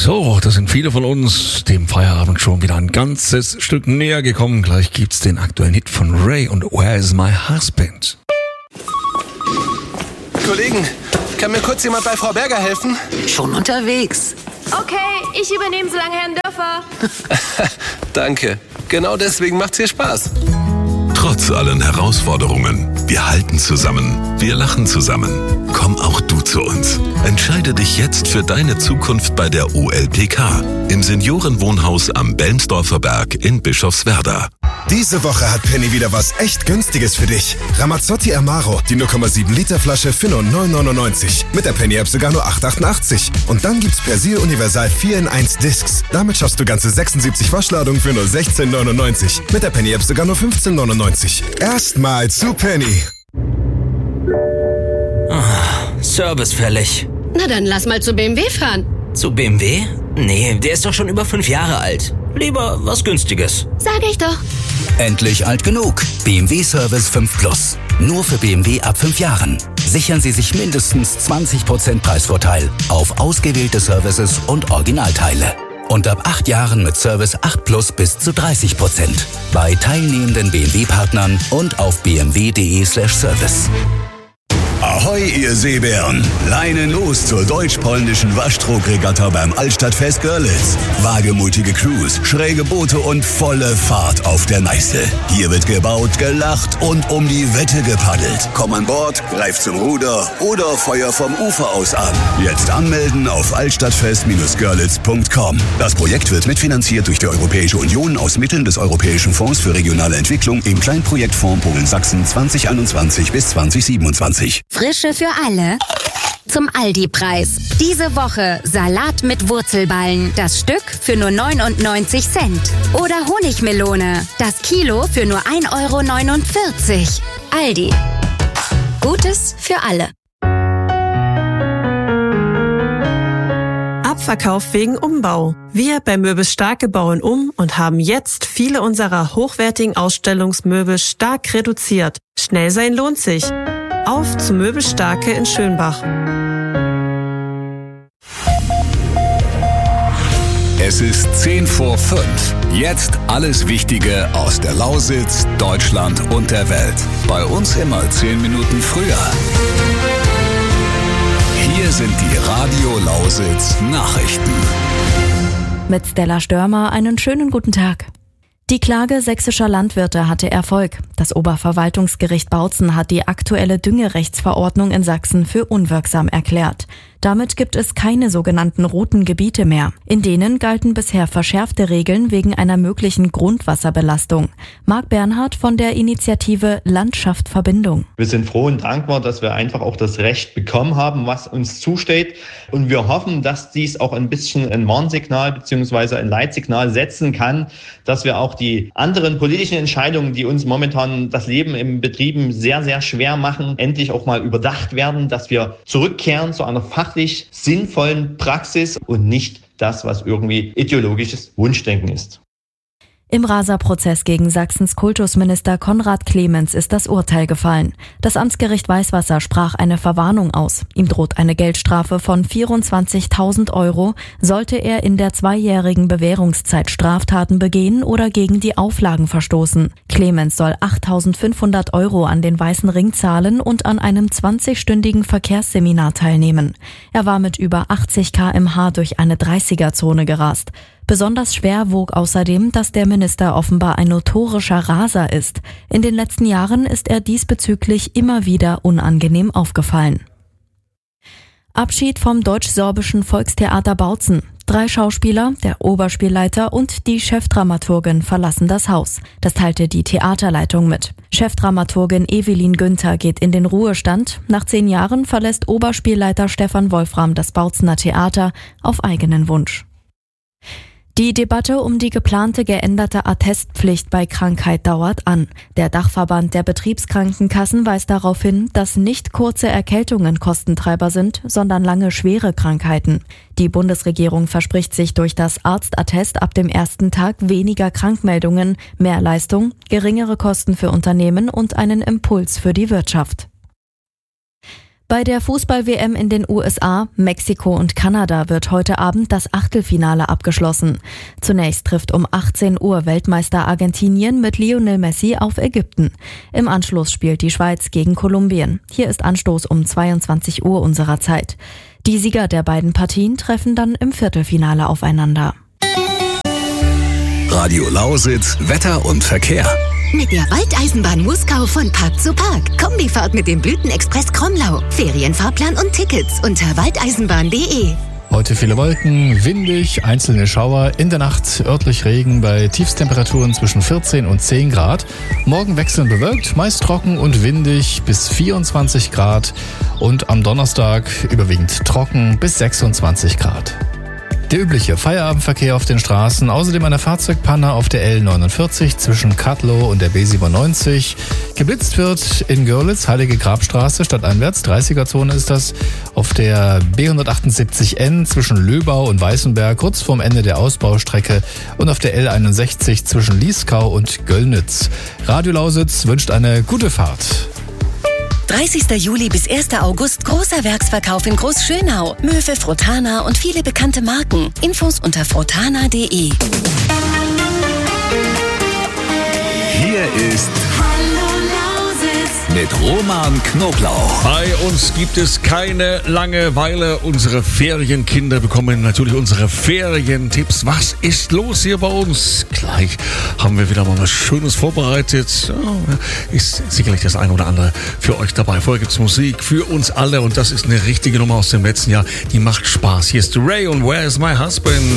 So, da sind viele von uns dem Feierabend schon wieder ein ganzes Stück näher gekommen. Gleich gibt's den aktuellen Hit von Ray und Where is my husband? Kollegen, kann mir kurz jemand bei Frau Berger helfen? Schon unterwegs. Okay, ich übernehme so lange Herrn Dörfer. Danke. Genau deswegen macht's hier Spaß. Trotz allen Herausforderungen, wir halten zusammen, wir lachen zusammen. Komm auch du zu uns. Entscheide dich jetzt für deine Zukunft bei der OLPK im Seniorenwohnhaus am Bellmsdorfer Berg in Bischofswerda. Diese Woche hat Penny wieder was echt Günstiges für dich. Ramazzotti Amaro, die 0,7 Liter Flasche für nur 9,99. Mit der Penny-App sogar nur 8,88. Und dann gibt's Persil Universal 4 in 1 Discs. Damit schaffst du ganze 76 Waschladungen für nur 16,99. Mit der Penny-App sogar nur 15,99. Erstmal zu Penny. Service fällig. Na dann lass mal zu BMW fahren. Zu BMW? Nee, der ist doch schon über 5 Jahre alt. Lieber was Günstiges. Sag ich doch. Endlich alt genug. BMW Service 5 Plus. Nur für BMW ab 5 Jahren. Sichern Sie sich mindestens 20% Preisvorteil auf ausgewählte Services und Originalteile. Und ab 8 Jahren mit Service 8 Plus bis zu 30%. Bei teilnehmenden BMW-Partnern und auf bmw.de/service. Ahoi, ihr Seebären! Leinen los zur deutsch-polnischen Waschtrogregatta beim Altstadtfest Görlitz. Wagemutige Crews, schräge Boote und volle Fahrt auf der Neiße. Hier wird gebaut, gelacht und um die Wette gepaddelt. Komm an Bord, greif zum Ruder oder Feuer vom Ufer aus an. Jetzt anmelden auf altstadtfest-görlitz.com. Das Projekt wird mitfinanziert durch die Europäische Union aus Mitteln des Europäischen Fonds für regionale Entwicklung im Kleinprojektfonds Polen-Sachsen 2021 bis 2027. Frische für alle zum Aldi-Preis. Diese Woche Salat mit Wurzelballen. Das Stück für nur 99 Cent. Oder Honigmelone. Das Kilo für nur 1,49 €. Aldi. Gutes für alle. Abverkauf wegen Umbau. Wir bei Möbels Starke bauen um und haben jetzt viele unserer hochwertigen Ausstellungsmöbel stark reduziert. Schnell sein lohnt sich. Auf zu Möbels Starke in Schönbach. Es ist 10 vor 5. Jetzt alles Wichtige aus der Lausitz, Deutschland und der Welt. Bei uns immer 10 Minuten früher. Hier sind die Radio Lausitz Nachrichten. Mit Stella Störmer einen schönen guten Tag. Die Klage sächsischer Landwirte hatte Erfolg. Das Oberverwaltungsgericht Bautzen hat die aktuelle Düngerechtsverordnung in Sachsen für unwirksam erklärt. Damit gibt es keine sogenannten roten Gebiete mehr. In denen galten bisher verschärfte Regeln wegen einer möglichen Grundwasserbelastung. Marc Bernhard von der Initiative Landschaft Verbindung. Wir sind froh und dankbar, dass wir einfach auch das Recht bekommen haben, was uns zusteht. Und wir hoffen, dass dies auch ein bisschen ein Warnsignal bzw. ein Leitsignal setzen kann, dass wir auch die anderen politischen Entscheidungen, die uns momentan das Leben im Betrieben sehr, sehr schwer machen, endlich auch mal überdacht werden, dass wir zurückkehren zu einer fachlich sinnvollen Praxis und nicht das, was irgendwie ideologisches Wunschdenken ist. Im Rasa-Prozess gegen Sachsens Kultusminister Konrad Clemens ist das Urteil gefallen. Das Amtsgericht Weißwasser sprach eine Verwarnung aus. Ihm droht eine Geldstrafe von 24.000 €, sollte er in der 2-jährigen Bewährungszeit Straftaten begehen oder gegen die Auflagen verstoßen. Clemens soll 8.500 € an den Weißen Ring zahlen und an einem 20-stündigen Verkehrsseminar teilnehmen. Er war mit über 80 km/h durch eine 30er-Zone gerast. Besonders schwer wog außerdem, dass der Minister offenbar ein notorischer Raser ist. In den letzten Jahren ist er diesbezüglich immer wieder unangenehm aufgefallen. Abschied vom Deutsch-Sorbischen Volkstheater Bautzen. 3 Schauspieler, der Oberspielleiter und die Chefdramaturgin verlassen das Haus. Das teilte die Theaterleitung mit. Chefdramaturgin Evelyn Günther geht in den Ruhestand. Nach 10 Jahren verlässt Oberspielleiter Stefan Wolfram das Bautzener Theater auf eigenen Wunsch. Die Debatte um die geplante geänderte Attestpflicht bei Krankheit dauert an. Der Dachverband der Betriebskrankenkassen weist darauf hin, dass nicht kurze Erkältungen Kostentreiber sind, sondern lange schwere Krankheiten. Die Bundesregierung verspricht sich durch das Arztattest ab dem ersten Tag weniger Krankmeldungen, mehr Leistung, geringere Kosten für Unternehmen und einen Impuls für die Wirtschaft. Bei der Fußball-WM in den USA, Mexiko und Kanada wird heute Abend das Achtelfinale abgeschlossen. Zunächst trifft um 18 Uhr Weltmeister Argentinien mit Lionel Messi auf Ägypten. Im Anschluss spielt die Schweiz gegen Kolumbien. Hier ist Anstoß um 22 Uhr unserer Zeit. Die Sieger der beiden Partien treffen dann im Viertelfinale aufeinander. Radio Lausitz, Wetter und Verkehr. Mit der Waldeisenbahn Muskau von Park zu Park. Kombifahrt mit dem Blütenexpress Kromlau. Ferienfahrplan und Tickets unter waldeisenbahn.de. Heute viele Wolken, windig, einzelne Schauer, in der Nacht örtlich Regen bei Tiefstemperaturen zwischen 14 und 10 Grad. Morgen wechselnd bewölkt, meist trocken und windig bis 24 Grad und am Donnerstag überwiegend trocken bis 26 Grad. Der übliche Feierabendverkehr auf den Straßen, außerdem eine Fahrzeugpanne auf der L49 zwischen Kattlow und der B97. Geblitzt wird in Görlitz, Heilige Grabstraße, stadteinwärts, 30er-Zone ist das, auf der B178N zwischen Löbau und Weißenberg, kurz vorm Ende der Ausbaustrecke und auf der L61 zwischen Lieskau und Göllnitz. Radio Lausitz wünscht eine gute Fahrt. 30. Juli bis 1. August großer Werksverkauf in Großschönau. Möwe, Frotana und viele bekannte Marken. Infos unter frotana.de. Hier ist mit Roman Knoblauch. Bei uns gibt es keine Langeweile. Unsere Ferienkinder bekommen natürlich unsere Ferientipps. Was ist los hier bei uns? Gleich haben wir wieder mal was Schönes vorbereitet. Ist sicherlich das eine oder andere für euch dabei. Vorher gibt es Musik für uns alle und das ist eine richtige Nummer aus dem letzten Jahr. Die macht Spaß. Hier ist Ray und Where's My Husband?